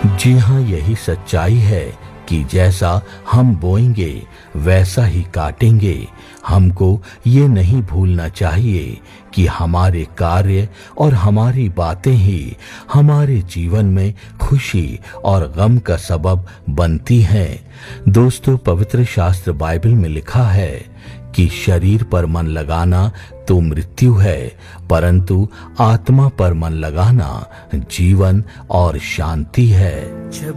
जी हाँ, यही सच्चाई है कि जैसा हम बोएंगे वैसा ही काटेंगे। हमको ये नहीं भूलना चाहिए कि हमारे कार्य और हमारी बातें ही हमारे जीवन में खुशी और गम का सबब बनती हैं। दोस्तों, पवित्र शास्त्र बाइबल में लिखा है कि शरीर पर मन लगाना तो मृत्यु है, परंतु आत्मा पर मन लगाना जीवन और शांति है।